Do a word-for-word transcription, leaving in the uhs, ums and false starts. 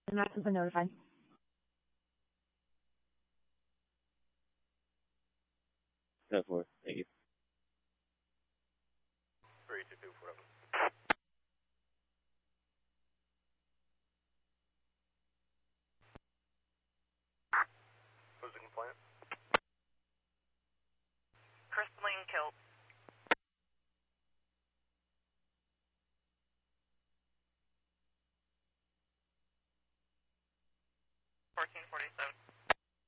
And that's been notified. ten four, thank you. three two two four. Who's the complainant? Crystalline Kilt. fourteen forty-seven.